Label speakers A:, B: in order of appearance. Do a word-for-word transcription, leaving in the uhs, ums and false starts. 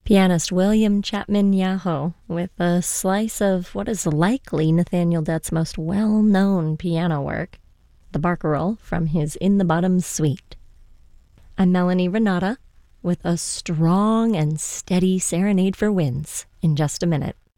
A: Pianist William Chapman Yahoo with a slice of what is likely Nathaniel Dett's most well-known piano work, the Barcarolle from his In the Bottom Suite. I'm Melanie Renata with a strong and steady serenade for winds in just a minute.